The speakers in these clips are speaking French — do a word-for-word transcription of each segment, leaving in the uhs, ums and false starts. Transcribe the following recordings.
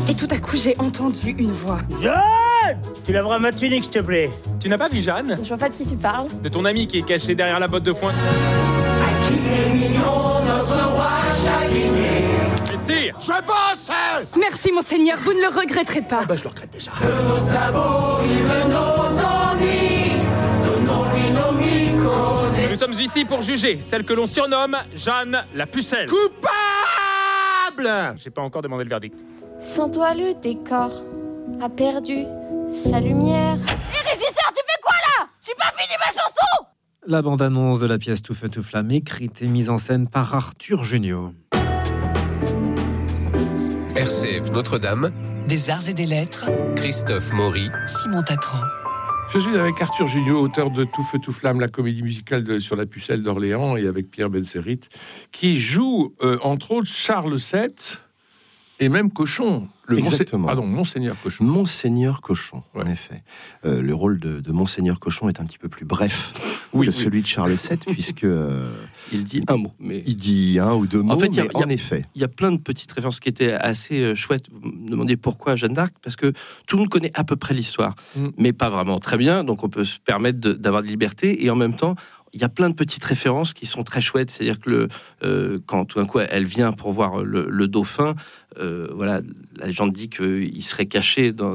Et tout à coup, j'ai entendu une voix. Jeanne! Tu laveras ma tunique, s'il te plaît. Tu n'as pas vu Jeanne? Je vois pas de qui tu parles. De ton ami qui est caché derrière la botte de foin. À qui est mignon, notre roi chagriné. Messire! Je bosse! Merci, monseigneur, vous ne le regretterez pas. Ah bah, je le regrette déjà. De nos sabots, vive nos ennuis. Donnons-lui nos mycoses. Nous sommes ici pour juger celle que l'on surnomme Jeanne la pucelle. Coupable! J'ai pas encore demandé le verdict. Sans toi, le décor a perdu sa lumière. Hé, régisseur, tu fais quoi là? J'ai pas fini ma chanson! La bande-annonce de la pièce Tout feu tout flamme, écrite et mise en scène par Arthur Jugnot. R C F Notre-Dame, des arts et des lettres, Christophe Maury, Simon Tatran. Je suis avec Arthur Jugnot, auteur de Tout feu tout flamme, la comédie musicale de, sur la pucelle d'Orléans, et avec Pierre Benserrit, qui joue euh, entre autres Charles sept et même Cochon. Le Exactement. Monse... Pardon, Monseigneur Cochon. Monseigneur Cochon, ouais. En effet. Euh, le rôle de, de Monseigneur Cochon est un petit peu plus bref oui, que oui. celui de Charles sept, puisque euh, il dit un mot. Mais... Il dit un ou deux mots, en fait, mais y a, y a, en effet. Il y a plein de petites références qui étaient assez euh, chouettes. Vous me demandez pourquoi Jeanne d'Arc? Parce que tout le monde connaît à peu près l'histoire, mm. mais pas vraiment très bien, donc on peut se permettre de, d'avoir de liberté, et en même temps, il y a plein de petites références qui sont très chouettes. C'est-à-dire que le, euh, quand tout d'un coup elle vient pour voir le, le dauphin, euh, voilà, la légende dit qu'il serait caché dans,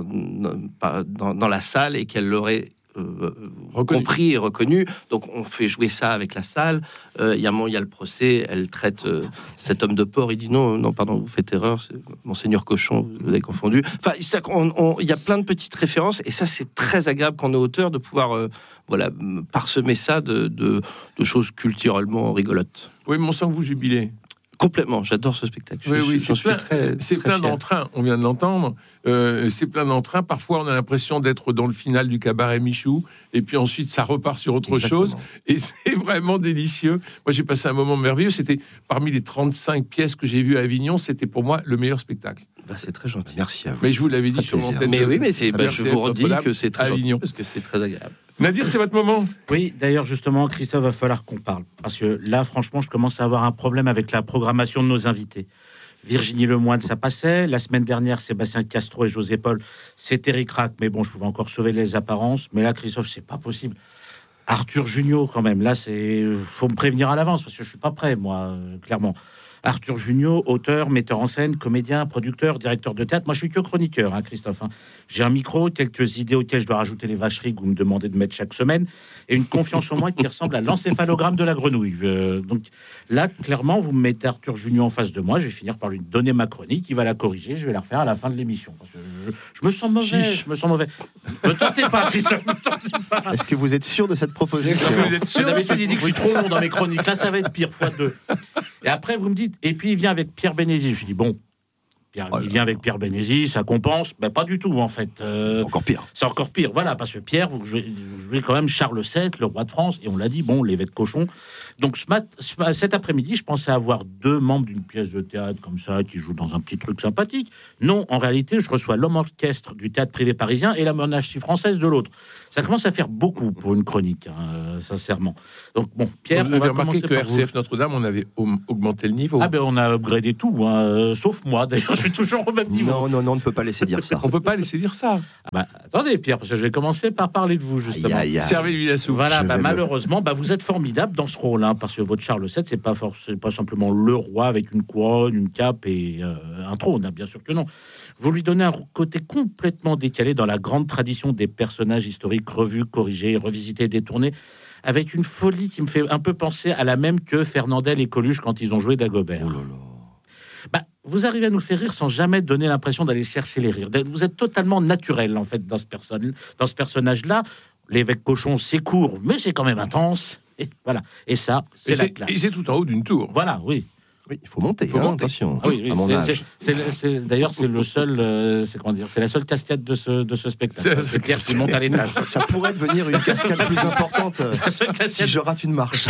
dans, dans la salle et qu'elle l'aurait euh, compris et reconnu. Donc on fait jouer ça avec la salle. Euh, il y a il y a le procès. Elle traite euh, cet homme de porc. Il dit non, non, pardon, vous faites erreur. C'est Monseigneur Cochon. Vous avez confondu. Enfin, il y a plein de petites références et ça c'est très agréable quand on est auteur de pouvoir euh, voilà, parsemer ça de, de, de choses culturellement rigolotes. Oui, mais on sent que vous jubilez. Complètement, j'adore ce spectacle. Oui, je, oui, je, c'est plein, très, c'est très plein fier. d'entrain, on vient de l'entendre. Euh, c'est plein d'entrain. Parfois, on a l'impression d'être dans le final du cabaret Michou, et puis ensuite, ça repart sur autre Exactement. chose. Et c'est vraiment délicieux. Moi, j'ai passé un moment merveilleux. C'était parmi les trente-cinq pièces que j'ai vues à Avignon, c'était pour moi le meilleur spectacle. Bah, c'est très gentil. Merci à vous. Mais je vous l'avais dit très sur l'antenne. Mais oui, mais c'est, bah, je vous redis que c'est très Avignon. gentil parce que c'est très agréable. Nadir, c'est votre moment. Oui, d'ailleurs, justement, Christophe, va falloir qu'on parle. Parce que là, franchement, je commence à avoir un problème avec la programmation de nos invités. Virginie Lemoine, ça passait. La semaine dernière, Sébastien Castro et José Paul, c'était ric-rac. Mais bon, je pouvais encore sauver les apparences. Mais là, Christophe, c'est pas possible. Arthur Jugnot, quand même. Là, c'est faut me prévenir à l'avance parce que je suis pas prêt, moi, euh, clairement. Arthur Jugnot, auteur, metteur en scène, comédien, producteur, directeur de théâtre. Moi, je suis que chroniqueur, hein, Christophe. Hein. J'ai un micro, quelques idées auxquelles je dois rajouter les vacheries que vous me demandez de mettre chaque semaine, et une confiance en moi qui ressemble à l'encéphalogramme de la grenouille. Euh, donc là, clairement, vous me mettez Arthur Jugnot en face de moi, je vais finir par lui donner ma chronique, il va la corriger, je vais la refaire à la fin de l'émission. Parce que je, je me sens mauvais, Chiche. je me sens mauvais. Ne tentez pas, Christophe, ne tentez pas. Est-ce que vous êtes sûr de cette proposition? Vous êtes sûr? D'habitude, il dit que je suis trop long dans mes chroniques. Là, ça va être pire, fois deux. Et après, vous me dites, et puis il vient avec Pierre Bénézy. Je dis, bon, Pierre, oh il vient avec Pierre Bénézy, ça compense. Ben, pas du tout, en fait. Euh, c'est encore pire. C'est encore pire, voilà, parce que Pierre, vous jouez, vous jouez quand même Charles sept, le roi de France, et on l'a dit, bon, l'évêque Cochon. Donc, ce mat, ce, cet après-midi, je pensais avoir deux membres d'une pièce de théâtre comme ça, qui jouent dans un petit truc sympathique. Non, en réalité, je reçois l'homme orchestre du théâtre privé parisien et la monarchie française de l'autre. Ça commence à faire beaucoup pour une chronique, hein, sincèrement. Donc, bon, Pierre, vous on va avez remarqué que R C F vous. Notre-Dame, on avait augmenté le niveau. Ah ben, on a upgradé tout, hein, euh, sauf moi. D'ailleurs, je suis toujours au même niveau. Non, non, non, on ne peut pas laisser dire ça. On peut pas laisser dire ça. Ah bah, attendez, Pierre, parce que je vais commencer par parler de vous, justement. Aïe, aïe, aïe. Servez-lui la soupe. Voilà, bah, me... malheureusement, bah, vous êtes formidable dans ce rôle, hein, parce que votre Charles sept, c'est pas, for- c'est pas simplement le roi avec une couronne, une cape et euh, un trône, hein, bien sûr que non. Vous lui donnez un côté complètement décalé dans la grande tradition des personnages historiques revus, corrigés, revisités, détournés, avec une folie qui me fait un peu penser à la même que Fernandel et Coluche quand ils ont joué Dagobert. Oh là là. Bah, vous arrivez à nous faire rire sans jamais donner l'impression d'aller chercher les rires. Vous êtes totalement naturel, en fait, dans ce, perso- dans ce personnage-là. L'évêque Cochon, c'est court, mais c'est quand même intense. Et voilà. Et ça, c'est et la c'est, classe. Et c'est tout en haut d'une tour. Voilà, oui. Oui, il faut monter, faut hein, monter. attention, Ah oui, oui, à mon c'est, âge. c'est, c'est, c'est, d'ailleurs, c'est le seul, euh, c'est comment dire, c'est la seule cascade de ce, de ce spectacle. C'est, c'est clair qu'il monte à l'étage. Ça pourrait devenir une cascade plus importante euh, si je rate une marche.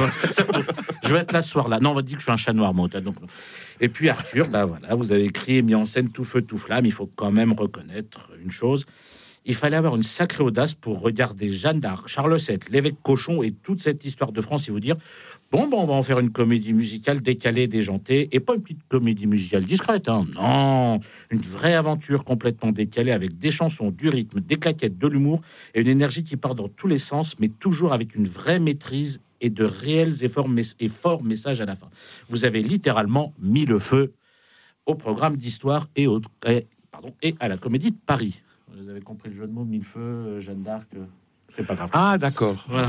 Je vais être là ce soir-là. Non, on va dire que je suis un chat noir, moi. Donc, et puis Arthur, bah voilà, vous avez écrit et mis en scène Tout feu tout flamme. Il faut quand même reconnaître une chose. Il fallait avoir une sacrée audace pour regarder Jeanne d'Arc, Charles sept, l'évêque Cochon et toute cette histoire de France et vous dire bon, ben, on va en faire une comédie musicale décalée, déjantée, et pas une petite comédie musicale discrète, hein. Non, une vraie aventure complètement décalée avec des chansons, du rythme, des claquettes, de l'humour et une énergie qui part dans tous les sens, mais toujours avec une vraie maîtrise et de réels efforts et forts messages à la fin. Vous avez littéralement mis le feu au programme d'histoire et, au, et, pardon, et à la Comédie de Paris. Vous avez compris le jeu de mots, Millefeuille, Jeanne d'Arc, c'est pas grave. Ah, d'accord. Voilà.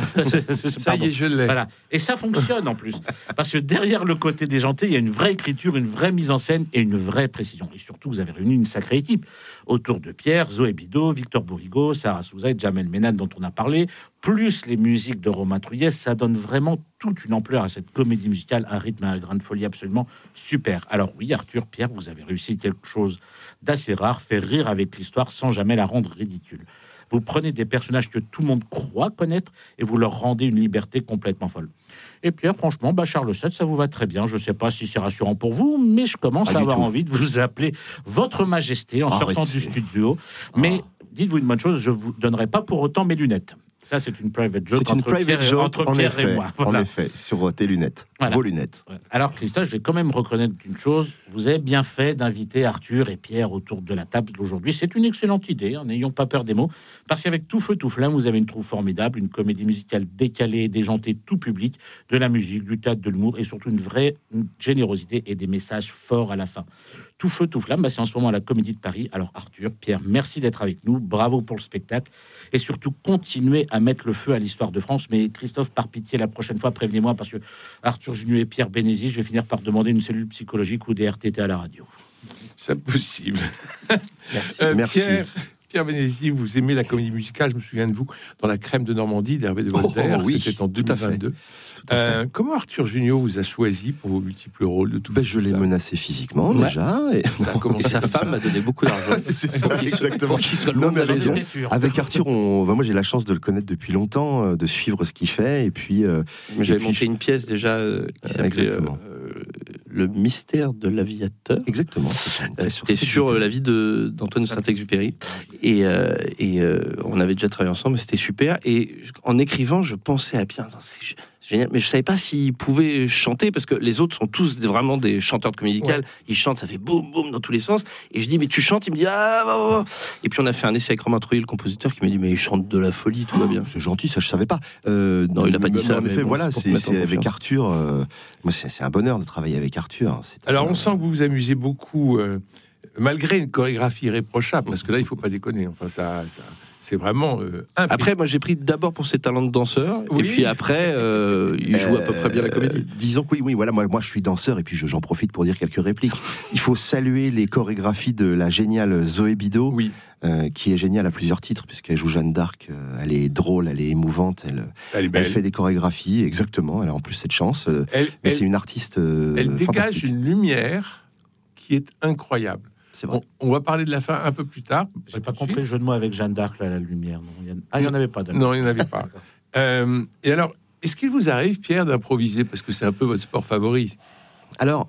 Ça y est, je l'ai. Voilà. Et ça fonctionne en plus. Parce que derrière le côté déjanté, il y a une vraie écriture, une vraie mise en scène et une vraie précision. Et surtout, vous avez réuni une sacrée équipe autour de Pierre, Zoé Bido, Victor Bourrigo, Sarah Souza et Jamel Ménane dont on a parlé, plus les musiques de Romain Truyès. Ça donne vraiment toute une ampleur à cette comédie musicale, un rythme, un grain de folie absolument super. Alors oui, Arthur, Pierre, vous avez réussi quelque chose d'assez rare, faire rire avec l'histoire sans jamais la rendre ridicule. Vous prenez des personnages que tout le monde croit connaître et vous leur rendez une liberté complètement folle. Et Pierre, franchement, bah Charles sept, ça vous va très bien. Je ne sais pas si c'est rassurant pour vous, mais je commence pas à avoir tout. envie de vous appeler Votre Majesté en Arrêtez. sortant du studio. Mais oh. dites-vous une bonne chose, je ne vous donnerai pas pour autant mes lunettes. Ça, c'est une private joke C'est une entre private Pierre, joke, entre en Pierre effet, et moi. Voilà. En effet, sur tes lunettes, Voilà. vos lunettes. Ouais. Alors, Christophe, je vais quand même reconnaître une chose. Vous avez bien fait d'inviter Arthur et Pierre autour de la table d'aujourd'hui. C'est une excellente idée, hein, n'ayons pas peur des mots. Parce qu'avec Tout Feu, Tout Flamme, vous avez une troupe formidable, une comédie musicale décalée, déjantée, tout public, de la musique, du théâtre, de l'humour et surtout une vraie générosité et des messages forts à la fin. Tout Feu, Tout Flamme, bah, c'est en ce moment à la Comédie de Paris. Alors Arthur, Pierre, merci d'être avec nous, bravo pour le spectacle et surtout continuez à mettre le feu à l'histoire de France. Mais Christophe, par pitié, la prochaine fois, prévenez-moi parce que Arthur Junior et Pierre Bénézy, je vais finir par demander une cellule psychologique ou des R T T à la radio. C'est possible. Merci. Euh, Merci. Pierre, Pierre Bénézy, vous aimez la comédie musicale, je me souviens de vous dans La Crème de Normandie d'Hervé de Voltaire, Oh, oui, c'était en deux tout à mille fait. vingt-deux. Tout à fait. Euh, comment Arthur Junior vous a choisi pour vos multiples rôles de tout Ben, je l'ai menacé physiquement Ouais. déjà. Et... Ça a commencé Et sa femme m'a donné beaucoup d'argent. C'est ça, Pour qu'il soit- exactement. pour qu'il soit Non, loin de mais la avec- maison. Avec Arthur, on... ben, moi j'ai la chance de le connaître depuis longtemps, euh, de suivre ce qu'il fait. Et puis, euh, J'avais et puis, monté je- une pièce déjà euh, qui Euh, s'appelait exactement. euh, Le mystère de l'aviateur. Exactement. c'est une Euh, pièce C'était ce sur sujet. euh, la vie de, d'Antoine de Saint-Exupéry. Et, euh, et euh, on avait déjà travaillé ensemble, c'était super. Et je- en écrivant, je pensais à Pierre, c'est g- génial, mais je savais pas s'il pouvait chanter, parce que les autres sont tous des- vraiment des chanteurs de comédie musicale. Ils chantent, ça fait boum, boum dans tous les sens. Et je dis, mais tu chantes? Il me dit, ah, oh, oh. Et puis on a fait un essai avec Romain Trujillo, le compositeur, qui m'a dit, mais il chante de la folie, tout va bien. C'est gentil, ça je savais pas. Euh, Non, il a pas dit mais ça, En mais effet, bon, voilà, c'est pour c'est te mettre en c'est avec confiance. Arthur. euh, moi, c'est c'est un bonheur de travailler avec Arthur. C'est Alors un- on sent que vous vous amusez beaucoup, euh, malgré une chorégraphie irréprochable, parce que là il faut pas déconner. Enfin ça, ça c'est vraiment. Euh, impliqué. Après, moi j'ai pris d'abord pour ses talents de danseur, Oui. et puis après, euh, il joue à peu près bien la comédie. Euh, disons que oui, oui, voilà, moi, moi je suis danseur et puis je- j'en profite pour dire quelques répliques. Il faut saluer les chorégraphies de la géniale Zoé Bido, Oui. euh, qui est géniale à plusieurs titres, puisqu'elle joue Jeanne d'Arc. euh, elle est drôle, elle est émouvante, elle, Elle est belle. elle fait des chorégraphies, exactement. Elle a en plus cette chance. euh, Elle, mais elle- c'est une artiste euh, elle dégage fantastique. une lumière qui est incroyable. C'est vrai. On, on va parler de la fin un peu plus tard. J'ai pas tout de compris suite. le jeu de mots avec Jeanne d'Arc, là, la lumière. Non, il y en... Ah, il n'y en avait pas. d'accord. Non, il n'y en avait pas. Euh, et alors, est-ce qu'il vous arrive, Pierre, d'improviser, parce que c'est un peu votre sport favori? Alors,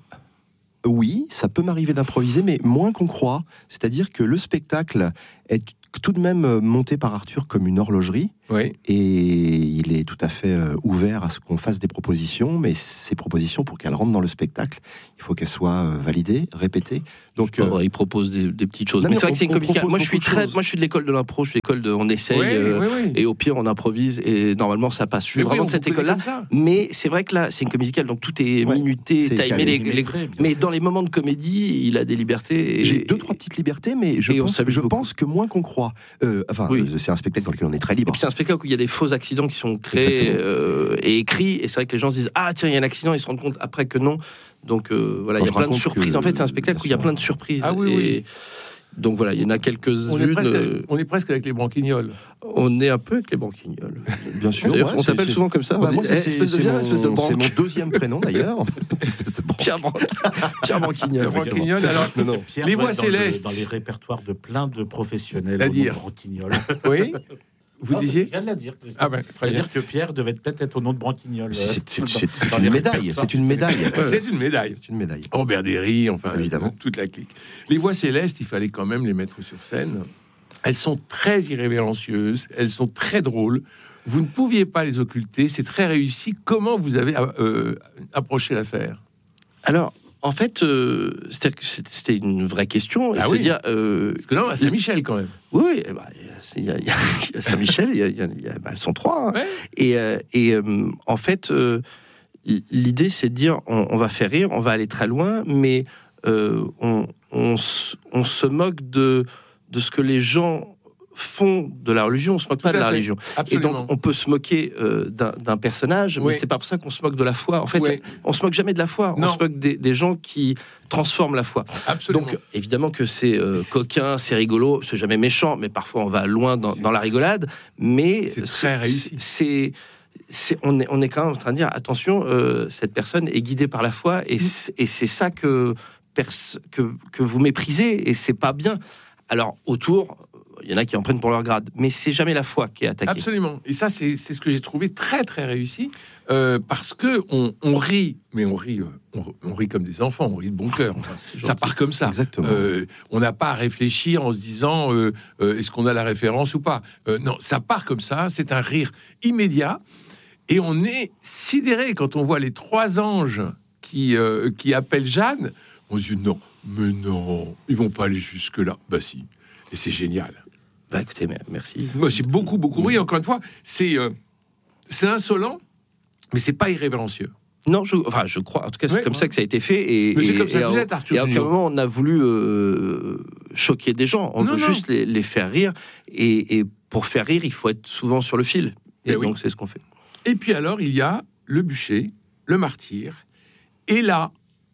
oui, ça peut m'arriver d'improviser, mais moins qu'on croit. C'est-à-dire que le spectacle est tout de même monté par Arthur comme une horlogerie. Oui. Et il est tout à fait euh, ouvert à ce qu'on fasse des propositions, mais ces propositions, pour qu'elles rentrent dans le spectacle, il faut qu'elles soient euh, validées, répétées. Donc, C'est pas vrai, il propose des, des petites choses. non, mais mais c'est vrai on- que c'est une on comédie. propose Moi, je suis beaucoup de très, choses. moi, je suis de l'école de l'impro, je suis de l'école de, on essaye, Oui, euh, oui, oui. et au pire, on improvise, et normalement, ça passe. Je suis Mais oui, vraiment on de cette vous connaît école-là. comme ça. Mais c'est vrai que là, c'est une comédie musicale, donc tout est Ouais, minuté, c'est timé. calé. Les, les- Millimétré, bien mais sûr. dans les moments de comédie, il a des libertés. Et... j'ai deux, trois petites libertés, mais je, Et on pense, s'amuse je beaucoup. pense que moins qu'on croit. Euh, enfin, Oui. euh, c'est un spectacle dans lequel on est très Et libre. puis c'est un spectacle où il y a des faux accidents qui sont créés Exactement. euh, et écrits, et c'est vrai que les gens se disent ah tiens il y a un accident, ils se rendent compte après que non. Donc euh, voilà, il Moi, y a je plein de raconte surprises. que- En fait, c'est un spectacle où il y a plein de surprises. Ah oui, et... oui. Donc voilà, il y en a On est, quelques-unes. presque, euh, on est presque avec les branquignoles. On est un peu avec les banquignoles. Bien sûr. D'ailleurs, ouais, on c'est- t'appelle c'est- souvent comme ça. Bah, on moi, dit, c'est eh, c'est- espèce de c'est viens, mon, espèce de c'est branque. mon deuxième prénom d'ailleurs. Espèce de branque. Pierre, Bran- Pierre Banquignol. Les branquignoles, alors, Non, non. Pierre Les doit voix être dans le- célestes. Dans les répertoires de plein de professionnels. C'est-à-dire au nom de Branquignol. oui. Vous Non, disiez Je viens de la dire. Christophe. Ah ben, très bien. C'est-à-dire que Pierre devait peut-être être au nom de Branquignol. C'est- c'est- c'est- Dans- c'est- c'est dans une les médaille. répertoires. C'est une médaille. C'est une médaille. C'est une médaille. Robert Derry, enfin, Évidemment. toute la clique. Les voix célestes, il fallait quand même les mettre sur scène. elles sont très irrévérencieuses, elles sont très drôles. Vous ne pouviez pas les occulter, c'est très réussi. Comment vous avez euh, approché l'affaire ? Alors, en fait, euh, c'était, c'était une vraie question. Ah et oui. se dire, euh, Parce que là, on a Saint-Michel quand même. Oui, oui, eh ben, il y a, il y a, il y a Saint-Michel, il y a, il y a, il y a, bah, elles sont trois. Hein. Ouais. Et, euh, et euh, en fait, euh, l'idée, c'est de dire, on, on va faire rire, on va aller très loin, mais euh, on, on, on se moque de, de ce que les gens font de la religion, on se moque Tout pas de la fait. religion. Absolument. Et donc, on peut se moquer euh, d'un, d'un personnage, Oui. mais c'est pas pour ça qu'on se moque de la foi. En fait, Oui. on se moque jamais de la foi. Non. On se moque des, des gens qui transforment la foi. Absolument. Donc, évidemment que c'est euh, coquin, c'est rigolo, c'est jamais méchant, mais parfois on va loin dans, dans la rigolade. Mais c'est très réussi. C'est, c'est, on, est, on est quand même en train de dire, attention, euh, cette personne est guidée par la foi, et, c'est, et c'est ça que, pers- que, que vous méprisez, et c'est pas bien. Alors, autour... Il y en a qui en prennent pour leur grade, mais c'est jamais la foi qui est attaquée. Absolument. Et ça, c'est, c'est ce que j'ai trouvé très très réussi, euh, parce que on, on rit, mais on rit, on, on rit comme des enfants, on rit de bon cœur. Enfin, ça part comme ça. Exactement. Euh, on n'a pas à réfléchir en se disant euh, euh, est-ce qu'on a la référence ou pas. Euh, non, ça part comme ça. C'est un rire immédiat, et on est sidéré quand on voit les trois anges qui euh, qui appellent Jeanne. On se dit non, mais non, ils vont pas aller jusque là. Bah si, et c'est génial. Bah écoutez, merci. Moi, j'ai beaucoup, beaucoup ri. Encore une fois, c'est, euh, c'est insolent, mais c'est pas irrévérencieux. Non, je, enfin, je crois. En tout cas, c'est Ouais, comme ouais. ça que ça a été fait. Et, Mais c'est et, comme ça et que vous à- êtes, Arthur Et à aucun Junior. moment on a voulu euh, choquer des gens. On Non, veut non. juste les, les faire rire. Et, et pour faire rire, il faut être souvent sur le fil. Et Eh donc, oui. c'est ce qu'on fait. Et puis alors, il y a le bûcher, le martyr. Et là,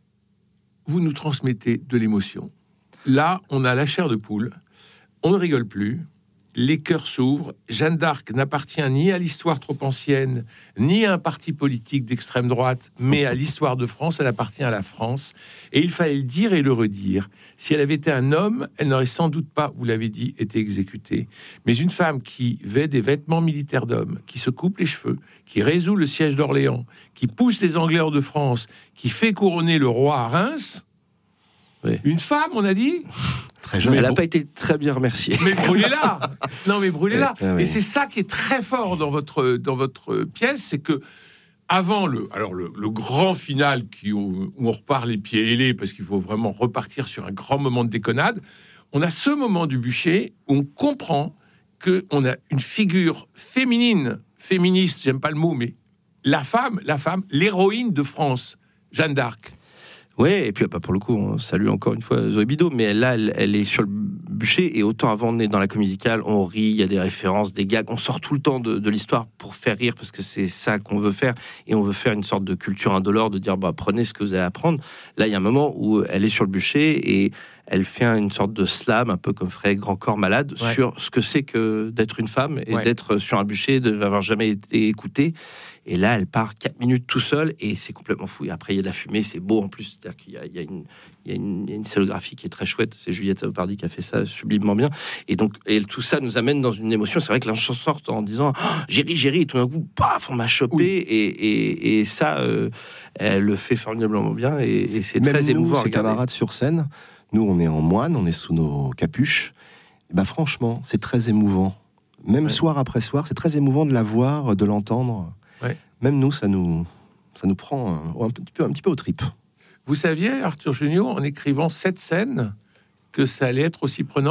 vous nous transmettez de l'émotion. Là, on a la chair de poule. On ne rigole plus. Les cœurs s'ouvrent. Jeanne d'Arc n'appartient ni à l'histoire trop ancienne, ni à un parti politique d'extrême droite, mais à l'histoire de France. Elle appartient à la France. Et il fallait le dire et le redire. Si elle avait été un homme, elle n'aurait sans doute pas, vous l'avez dit, été exécutée. Mais une femme qui vêt des vêtements militaires d'homme, qui se coupe les cheveux, qui résout le siège d'Orléans, qui pousse les Anglais hors de France, qui fait couronner le roi à Reims, Oui. une femme, on a dit. Très jeune. Elle n'a bon. pas été très bien remerciée. Mais brûlez-la. Non, mais brûlez-la. Ouais, ouais, ouais. Et c'est ça qui est très fort dans votre, dans votre pièce, c'est que avant le, alors le, le grand final qui, où, où on repart les pieds ailés, parce qu'il faut vraiment repartir sur un grand moment de déconnade, on a ce moment du bûcher où on comprend qu'on a une figure féminine, féministe, j'aime pas le mot, mais la femme, la femme, l'héroïne de France, Jeanne d'Arc. Ouais, et puis bah, pour le coup, on salue encore une fois Zoé Bido, mais là, elle, elle est sur le bûcher, et autant avant, on est dans la comédie musicale, on rit, il y a des références, des gags, on sort tout le temps de, de l'histoire pour faire rire, parce que c'est ça qu'on veut faire, et on veut faire une sorte de culture indolore, de dire, bah, prenez ce que vous avez à apprendre. Là, il y a un moment où elle est sur le bûcher, et elle fait une sorte de slam, un peu comme ferait Grand Corps Malade, Ouais. sur ce que c'est que d'être une femme, et Ouais. d'être sur un bûcher, de n'avoir jamais été écoutée. Et là, elle part quatre minutes tout seul, et c'est complètement fou. Et après, il y a de la fumée, c'est beau en plus. C'est-à-dire qu'il y a, il y a une, il y a une, il y a une scénographie qui est très chouette. C'est Juliette Leopardi qui a fait ça sublimement bien. Et donc, et tout ça nous amène dans une émotion. C'est vrai que la chanson sort en disant oh, j'ai ri, j'ai ri, et tout d'un coup, paf, on m'a chopé. Oui. Et, et, et ça, euh, elle le fait formidablement bien, et, et c'est Même très nous, émouvant. à ses regarder. camarades sur scène, nous, on est en moine, on est sous nos capuches. Et ben, franchement, c'est très émouvant. Même Ouais. soir après soir, c'est très émouvant de la voir, de l'entendre. Ouais. Même nous, ça nous, ça nous prend un, un petit peu, un petit peu aux tripes. Vous saviez, Arthur Junior, en écrivant cette scène, que ça allait être aussi prenant ?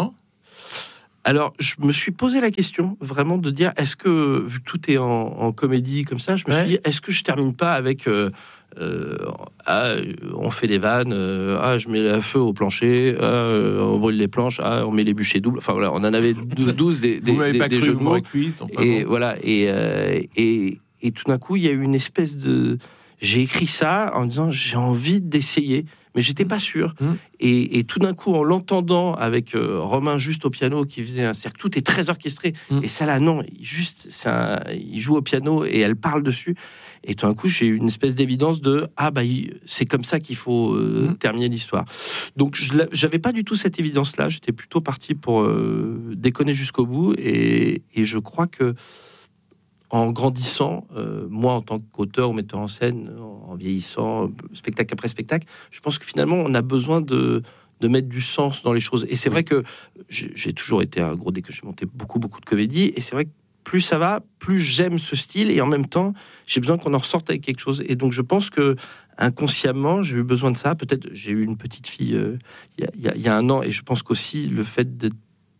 Alors, je me suis posé la question, vraiment, de dire, est-ce que, vu que tout est en, en comédie comme ça, je me Ouais. suis dit, est-ce que je termine pas avec, euh, euh, ah, on fait des vannes, euh, ah, je mets le feu au plancher, ah, euh, on brûle les planches, ah, on met les bûchers doubles, enfin voilà, on en avait douze des, des, Vous m'avez des- pas des cru, jeux de vous mots. m'aurez cuite, enfin Et bon. voilà, et, euh, et, et tout d'un coup, il y a eu une espèce de... J'ai écrit ça en disant, j'ai envie d'essayer, mais j'étais pas sûr. Mmh. Et, et tout d'un coup, en l'entendant avec euh, Romain Juste au piano, qui faisait un cercle, tout est très orchestré. Mmh. Et ça là, non, il- juste, c'est un- il joue au piano et elle parle dessus. Et tout d'un coup, j'ai eu une espèce d'évidence de ah bah il- c'est comme ça qu'il faut euh, Mmh. terminer l'histoire. Donc je l'a- j'avais pas du tout cette évidence-là. J'étais plutôt parti pour euh, déconner jusqu'au bout. Et, et je crois que en grandissant, euh, moi en tant qu'auteur ou metteur en scène, en vieillissant, spectacle après spectacle, je pense que finalement on a besoin de, de mettre du sens dans les choses. Et c'est vrai que j'ai, j'ai toujours été un gros dès que j'ai monté beaucoup, beaucoup de comédies. Et c'est vrai que plus ça va, plus j'aime ce style. Et en même temps, j'ai besoin qu'on en ressorte avec quelque chose. Et donc, je pense que inconsciemment, j'ai eu besoin de ça. Peut-être, j'ai eu une petite fille euh, il y, y, y a un an. Et je pense qu'aussi, le fait d'être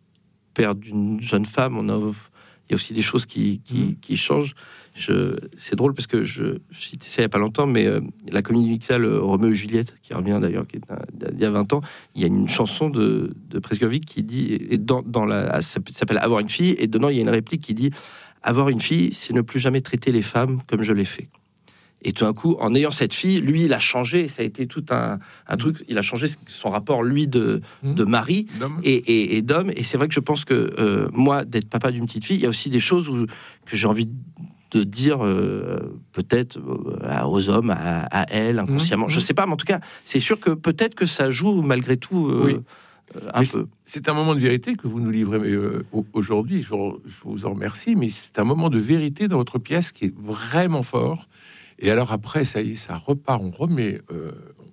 père d'une jeune femme, on a, il y a aussi des choses qui, qui, mmh. qui changent. Je, c'est drôle parce que je, je citais ça il n'y a pas longtemps, mais euh, la comédie musicale euh, Roméo et Juliette, qui revient d'ailleurs, qui est un, il y a vingt ans, il y a une chanson de, de Prescovic qui dit, et dans, dans la, ça s'appelle Avoir une fille, et dedans il y a une réplique qui dit avoir une fille, c'est ne plus jamais traiter les femmes comme je l'ai fait. Et tout d'un coup, en ayant cette fille, lui, il a changé. Ça a été tout un, un truc. Il a changé son rapport, lui, de, mmh. de mari et, et, et d'homme. Et c'est vrai que je pense que euh, moi, d'être papa d'une petite fille, il y a aussi des choses où, que j'ai envie de dire euh, peut-être euh, aux hommes, à, à elle, inconsciemment. Mmh. Je sais pas, mais en tout cas, c'est sûr que peut-être que ça joue malgré tout euh, oui. euh, un mais peu. C'est un moment de vérité que vous nous livrez euh, aujourd'hui. Je, je vous en remercie, mais c'est un moment de vérité dans votre pièce qui est vraiment fort. Et alors après, ça y est, ça repart, on remet, euh,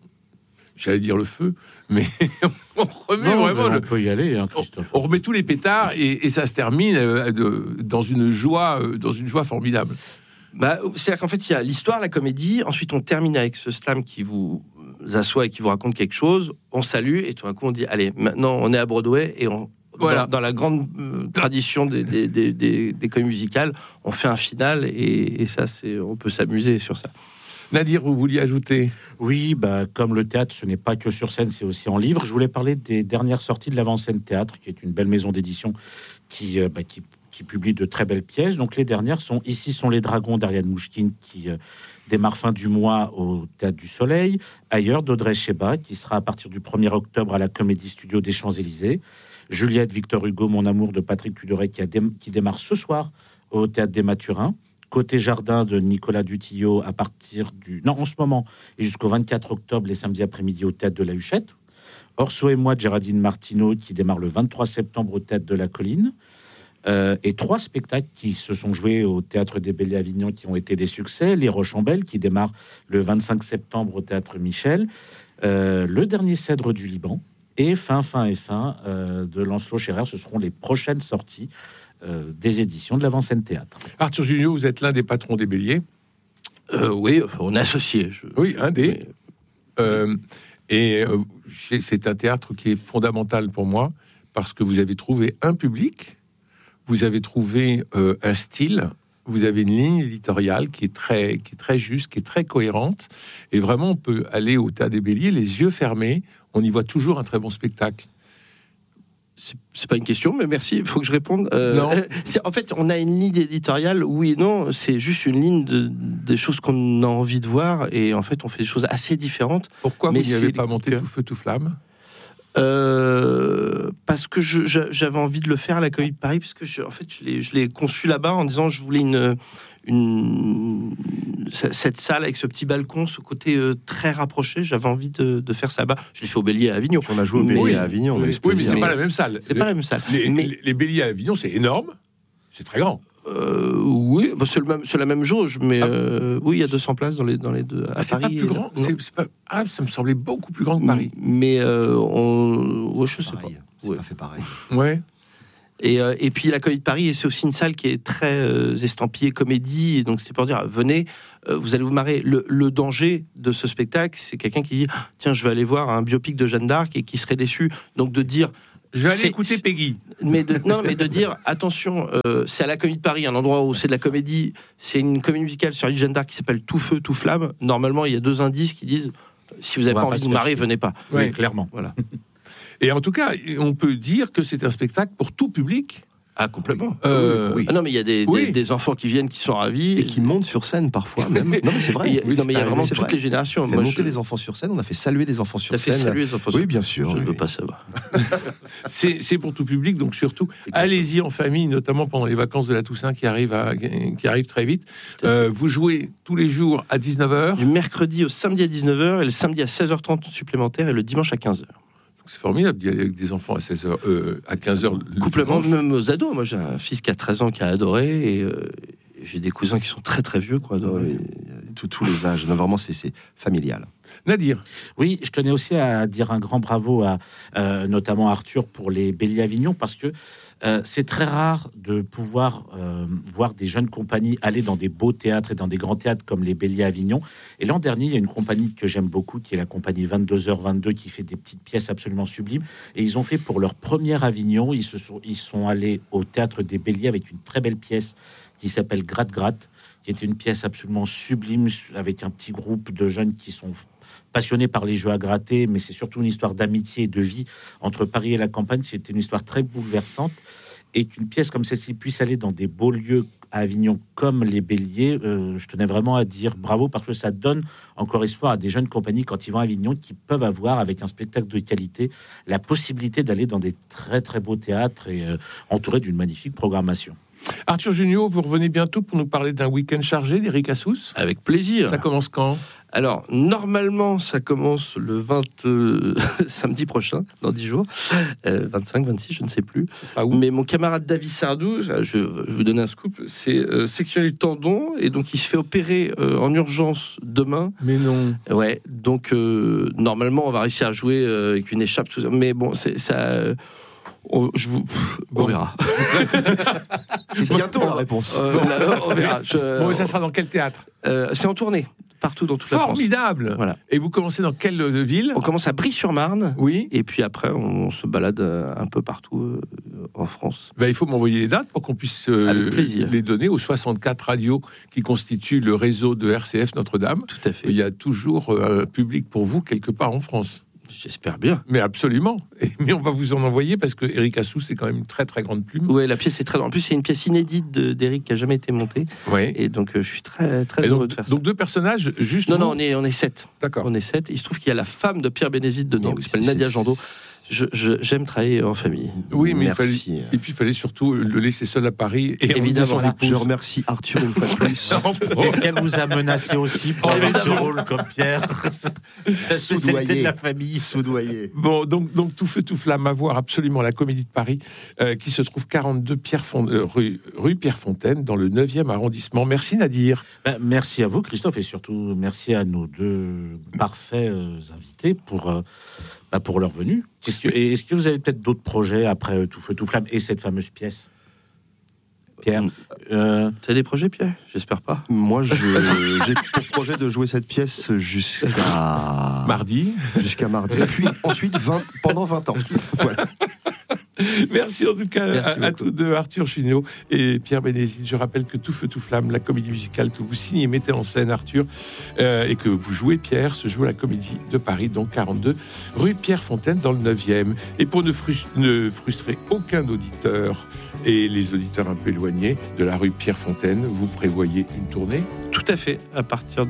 j'allais dire le feu, mais on remet non, vraiment... On le, peut y aller, hein, Christophe. On remet tous les pétards et, et ça se termine euh, de, dans, une joie, euh, dans une joie formidable. Bah, c'est-à-dire qu'en fait, il y a l'histoire, la comédie, ensuite on termine avec ce slam qui vous assoit et qui vous raconte quelque chose, on salue, et tout d'un coup on dit, allez, maintenant on est à Broadway, et on... Voilà. Dans, dans la grande euh, tradition des, des, des, des, des comédies musicales, on fait un final et, et ça, c'est, on peut s'amuser sur ça. Nadir, vous vouliez ajouter ? Oui, bah, comme le théâtre, ce n'est pas que sur scène, c'est aussi en livre. Je voulais parler des dernières sorties de l'Avant-Scène Théâtre, qui est une belle maison d'édition qui, euh, bah, qui, qui publie de très belles pièces. Donc les dernières sont Ici sont les dragons d'Ariane Mouchkine, qui euh, démarre fin du mois au Théâtre du Soleil. Ailleurs d'Audrey Cheba, qui sera à partir du premier octobre à la Comédie Studio des Champs-Élysées. Juliette, Victor Hugo, Mon amour de Patrick Tudoret, qui, a dé- qui démarre ce soir au Théâtre des Mathurins. Côté Jardin de Nicolas Dutillot à partir du... Non, en ce moment, et jusqu'au vingt-quatre octobre, les samedis après-midi au Théâtre de la Huchette. Orso et moi de Géraldine Martineau, qui démarre le vingt-trois septembre au Théâtre de la Colline. Euh, et trois spectacles qui se sont joués au Théâtre des Bellets à Avignon qui ont été des succès. Les Rochambelles, qui démarre le vingt-cinq septembre au Théâtre Michel. Euh, le Dernier Cèdre du Liban. Et Fin, Fin et Fin euh, de Lancelot Scherrer, ce seront les prochaines sorties euh, des éditions de l'Avant-Scène Théâtre. Arthur Junio, vous êtes l'un des patrons des Béliers. Euh, oui, on est associés. Je... Oui, un des. Mais... Euh, et euh, c'est un théâtre qui est fondamental pour moi parce que vous avez trouvé un public, vous avez trouvé euh, un style, vous avez une ligne éditoriale qui est très, qui est très juste, qui est très cohérente. Et vraiment, on peut aller au Théâtre des Béliers les yeux fermés. On y voit toujours un très bon spectacle. C'est, c'est pas une question, mais merci. Il faut que je réponde. Euh, non. C'est, en fait, on a une ligne éditoriale, oui et non. C'est juste une ligne de, des choses qu'on a envie de voir. Et en fait, on fait des choses assez différentes. Pourquoi mais vous n'y avez pas monté tout feu, tout flamme ? Euh, parce que je, je, j'avais envie de le faire à la Comédie de Paris, parce que je, en fait, je l'ai, je l'ai conçu là-bas en disant je voulais une, une cette salle avec ce petit balcon, ce côté euh, très rapproché. J'avais envie de, de faire ça là-bas. Je l'ai fait au Bélier à Avignon. On a joué au Bélier oui, à Avignon. Oui, oui, mais c'est mais pas la même salle. C'est le, pas la même salle. Les, mais... les, les Béliers à Avignon, c'est énorme. C'est très grand. Euh, oui, bah c'est, le même, c'est la même jauge, mais ah. euh, oui, il y a deux cents places dans les, dans les deux. À ah, c'est Paris, pas plus grand. C'est, c'est pas, ah, ça me semblait beaucoup plus grand que Paris. Mais euh, on, ouais, je sais pareil. pas. C'est ouais. pas fait pareil. Ouais. Et, euh, et puis la Comédie de Paris, c'est aussi une salle qui est très euh, estampillée comédie, et donc c'est pour dire venez, euh, vous allez vous marrer. Le, le danger de ce spectacle, c'est quelqu'un qui dit tiens, je vais aller voir un biopic de Jeanne d'Arc et qui serait déçu. Donc de dire je vais aller écouter Peggy. Mais de, non, mais de dire attention, euh, c'est à la Comédie de Paris, un endroit où c'est de la comédie. C'est une comédie musicale sur Jeanne d'Arc qui s'appelle Tout feu, tout flamme. Normalement, il y a deux indices qui disent si vous n'avez pas envie de vous marrer, venez pas. Oui, ouais. Clairement. Voilà. Et en tout cas, on peut dire que c'est un spectacle pour tout public. Ah, complètement. Euh, oui. Ah non, mais il y a des, oui. des, des enfants qui viennent, qui sont ravis. Et qui montent sur scène parfois même. Non, mais c'est vrai. Et, oui, non, mais il y a vraiment c'est toutes vrai. les générations. On a Moi, monté je... des enfants sur scène, on a fait saluer des enfants sur T'as scène. fait saluer des enfants sur Oui, bien sûr. Je ne oui. veux pas savoir. c'est, c'est pour tout public, donc surtout, Exactement. Allez-y en famille, notamment pendant les vacances de la Toussaint qui arrivent, à, qui arrivent très vite. Euh, vous jouez tous les jours à dix-neuf heures. Du mercredi au samedi à dix-neuf heures, et le samedi à seize heures trente supplémentaire, et le dimanche à quinze heures. C'est formidable d'y aller avec des enfants à seize heures, euh, à quinze heures. Couplement, même aux ados. Moi, j'ai un fils qui a treize ans qui a adoré, et euh, j'ai des cousins qui sont très très vieux qui ont adoré. Tous les âges. Non, vraiment, c'est, c'est familial. Nadir. Oui, je tenais aussi à dire un grand bravo à euh, notamment Arthur pour les Béliers Avignon, parce que euh, c'est très rare de pouvoir euh, voir des jeunes compagnies aller dans des beaux théâtres et dans des grands théâtres comme les Béliers Avignon. Et l'an dernier, il y a une compagnie que j'aime beaucoup, qui est la compagnie vingt-deux heures vingt-deux, qui fait des petites pièces absolument sublimes. Et ils ont fait pour leur première Avignon, ils, se sont, ils sont allés au théâtre des Béliers avec une très belle pièce qui s'appelle Gratte Gratte, qui était une pièce absolument sublime, avec un petit groupe de jeunes qui sont passionnés par les jeux à gratter, mais c'est surtout une histoire d'amitié et de vie entre Paris et la campagne. C'était une histoire très bouleversante, et qu'une pièce comme celle-ci puisse aller dans des beaux lieux à Avignon comme les Béliers, euh, je tenais vraiment à dire bravo, parce que ça donne encore espoir à des jeunes compagnies quand ils vont à Avignon, qui peuvent avoir, avec un spectacle de qualité, la possibilité d'aller dans des très très beaux théâtres et euh, entourés d'une magnifique programmation. Arthur Junio, vous revenez bientôt pour nous parler d'un week-end chargé d'Eric Assous. Avec plaisir. Ça commence quand ? Alors, normalement, ça commence le vingt, euh, samedi prochain, dans dix jours. Euh, vingt-cinq, vingt-six, je ne sais plus. Mais mon camarade David Sardou, je, je vais vous donner un scoop, c'est euh, sectionné le tendon, et donc il se fait opérer euh, en urgence demain. Mais non. Ouais, donc euh, normalement, on va réussir à jouer euh, avec une écharpe, tout ça. Mais bon, c'est ça... Euh, On, je vous, bon. on verra. C'est bientôt la réponse. Euh, là, on verra. Je, bon, mais ça sera dans quel théâtre ? euh, C'est en tournée, partout dans toute la France. Formidable. Voilà. Et vous commencez dans quelle ville ? On commence à Brie-sur-Marne. Oui. Et puis après, on se balade un peu partout euh, en France. Ben, il faut m'envoyer les dates pour qu'on puisse euh, les donner aux soixante-quatre radios qui constituent le réseau de R C F Notre-Dame. Tout à fait. Il y a toujours euh, un public pour vous quelque part en France. J'espère bien. Mais absolument. Et, mais on va vous en envoyer parce que Eric Assous, c'est quand même une très très grande plume. Oui, la pièce est très. En plus, c'est une pièce inédite d'Eric qui a jamais été montée. Oui. Et donc, euh, je suis très très et heureux donc, de faire ça. Donc deux personnages, juste. Non, vous... non, on est on est sept. D'accord. On est sept. Il se trouve qu'il y a la femme de Pierre Bénézide dedans, oui, qui s'appelle Nadia Jandot. Je, je, j'aime travailler en famille. Oui, mais il fallait, Merci. et puis il fallait surtout le laisser seul à Paris. Et évidemment, là, je remercie Arthur une fois de plus. Est-ce qu'elle vous a menacé aussi pour avoir ce rôle comme Pierre ? La spécialité de la famille. Soudoyé. Bon, donc, donc tout feu, tout flamme à voir absolument la Comédie de Paris, euh, qui se trouve quarante-deux Pierre Font- euh, rue, rue Pierrefontaine, dans le neuvième arrondissement. Merci Nadir. Ben, merci à vous, Christophe, et surtout merci à nos deux parfaits euh, invités pour, euh, bah, pour leur venue. Est-ce que, et est-ce que vous avez peut-être d'autres projets après euh, Tout feu, tout flamme et cette fameuse pièce ? Pierre, euh... tu as des projets, Pierre ? J'espère pas. Moi, je, j'ai pour projet de jouer cette pièce jusqu'à mardi. Jusqu'à mardi. Puis ensuite, vingt, pendant vingt ans. Voilà. Merci en tout cas Merci à, à tous deux, Arthur Junio et Pierre Bénézide. Je rappelle que Tout feu, tout flamme, la comédie musicale que vous signez et mettez en scène, Arthur, euh, et que vous jouez, Pierre, se joue à la Comédie de Paris, donc quarante-deux rue Pierrefontaine, dans le neuvième. Et pour ne, frust- ne frustrer aucun auditeur, et les auditeurs un peu éloignés de la rue Pierrefontaine, vous prévoyez une tournée ? Tout à fait, à partir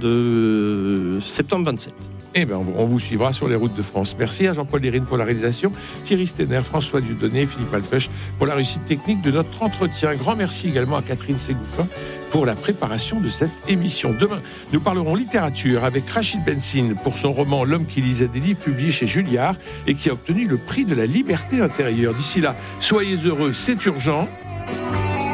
de septembre vingt-sept. Eh bien, on vous suivra sur les routes de France. Merci à Jean-Paul Lérine pour la réalisation, Thierry Stenner, François Dieudonné, Philippe Alpech pour la réussite technique de notre entretien. Grand merci également à Catherine Ségouffin pour la préparation de cette émission. Demain, nous parlerons littérature avec Rachid Bensine pour son roman L'homme qui lisait des livres, publié chez Julliard et qui a obtenu le prix de la liberté intérieure. D'ici là, soyez heureux, c'est urgent.